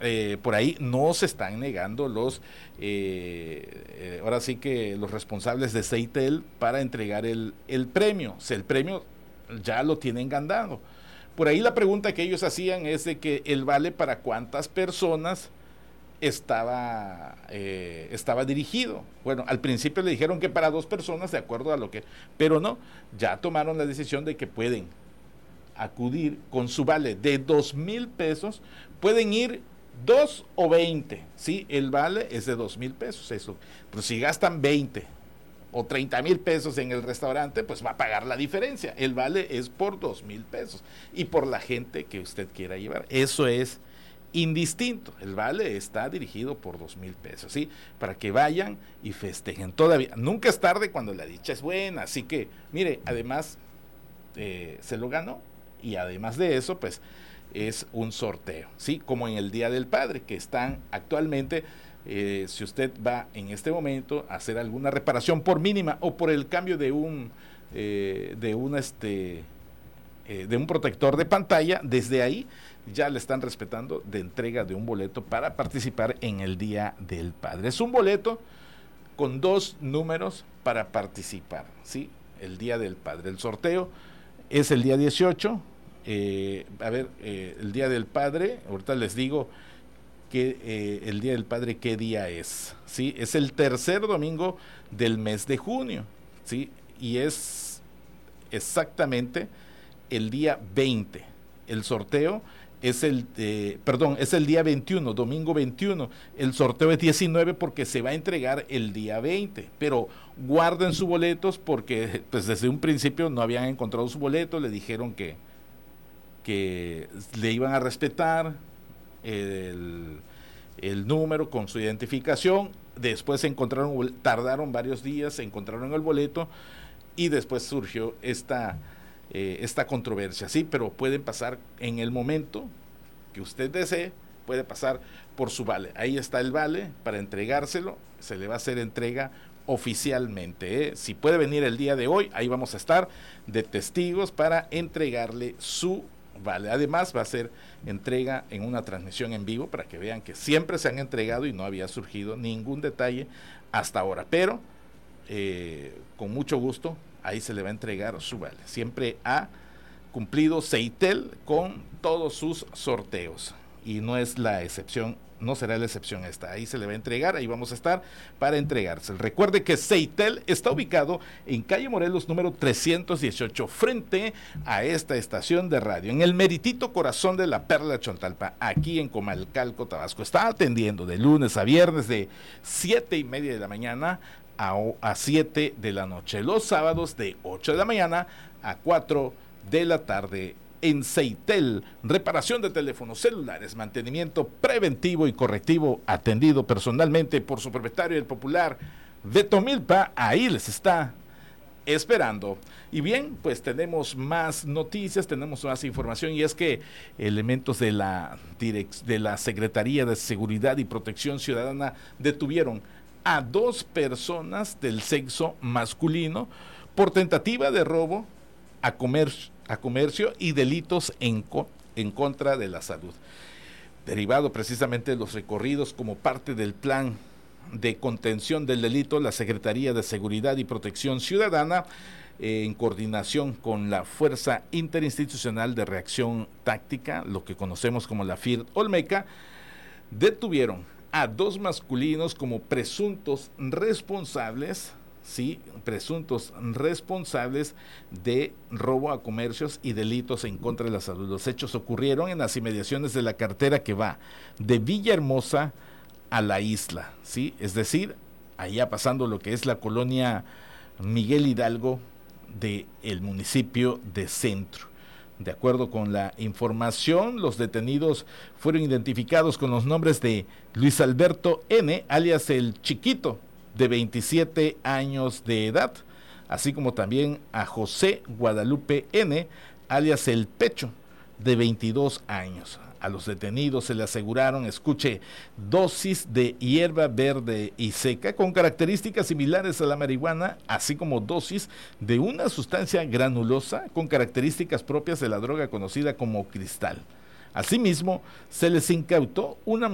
por ahí no se están negando ahora sí que los responsables de Seitel para entregar el premio. O sea, el premio ya lo tienen ganado. Por ahí la pregunta que ellos hacían es de que el vale para cuántas personas estaba dirigido. Bueno, al principio le dijeron que para 2 personas, de acuerdo a lo que, pero no, ya tomaron la decisión de que pueden acudir con su vale de 2,000 pesos, pueden ir 2 o 20, ¿sí? El vale es de 2,000 pesos, eso. Pero si gastan 20 o 30,000 pesos en el restaurante, pues va a pagar la diferencia. El vale es por 2,000 pesos y por la gente que usted quiera llevar. Eso es indistinto. El vale está dirigido por 2,000 pesos, ¿sí? Para que vayan y festejen. Todavía, nunca es tarde cuando la dicha es buena. Así que, mire, además, se lo ganó. Y además de eso, pues, es un sorteo, ¿sí? Como en el Día del Padre, que están actualmente... si usted va en este momento a hacer alguna reparación por mínima o por el cambio de un protector de pantalla, desde ahí ya le están respetando de entrega de un boleto para participar en el Día del Padre. Es un boleto con 2 números para participar, ¿sí? El Día del Padre. El sorteo es el día 18. El Día del Padre, ahorita les digo que el Día del Padre, ¿qué día es? ¿Sí? Es el tercer domingo del mes de junio, ¿sí? Y es exactamente el día 20. El sorteo es el día 21, domingo 21. El sorteo es 19 porque se va a entregar el día 20. Pero guarden sus boletos porque pues desde un principio no habían encontrado su boleto, le dijeron que le iban a respetar el número con su identificación. Después tardaron varios días, encontraron el boleto y después surgió esta controversia, sí, pero pueden pasar en el momento que usted desee, puede pasar por su vale. Ahí está el vale para entregárselo, se le va a hacer entrega oficialmente, ¿eh? Si puede venir el día de hoy, ahí vamos a estar de testigos para entregarle su vale. Además va a ser entrega en una transmisión en vivo para que vean que siempre se han entregado y no había surgido ningún detalle hasta ahora, pero con mucho gusto ahí se le va a entregar su vale. Siempre ha cumplido Seitel con todos sus sorteos y no es la excepción, no será la excepción esta. Ahí se le va a entregar, ahí vamos a estar para entregarse. Recuerde que Seitel está ubicado en calle Morelos número 318, frente a esta estación de radio, en el meritito corazón de la Perla de Chontalpa, aquí en Comalcalco, Tabasco. Está atendiendo de lunes a viernes de 7:30 de la mañana a 7 de la noche. Los sábados de 8 de la mañana a 4 de la tarde. En Seitel, reparación de teléfonos celulares, mantenimiento preventivo y correctivo, atendido personalmente por su propietario, el popular Beto Milpa. Ahí les está esperando. Y bien, pues tenemos más noticias, tenemos más información, y es que elementos de la Secretaría de Seguridad y Protección Ciudadana detuvieron a 2 personas del sexo masculino por tentativa de robo a comercio y delitos en contra de la salud, derivado precisamente de los recorridos como parte del plan de contención del delito. La Secretaría de Seguridad y Protección Ciudadana, en coordinación con la Fuerza Interinstitucional de Reacción Táctica, lo que conocemos como la FIR Olmeca, detuvieron a 2 masculinos como presuntos responsables de robo a comercios y delitos en contra de la salud. Los hechos ocurrieron en las inmediaciones de la carretera que va de Villahermosa a la isla, ¿sí? Es decir, allá pasando lo que es la colonia Miguel Hidalgo del municipio de Centro. De acuerdo con la información, los detenidos fueron identificados con los nombres de Luis Alberto N., alias el Chiquito, de 27 años de edad, así como también a José Guadalupe N., alias el Pecho, de 22 años. A los detenidos se le aseguraron, escuche, dosis de hierba verde y seca con características similares a la marihuana, así como dosis de una sustancia granulosa con características propias de la droga conocida como cristal. Asimismo, se les incautó una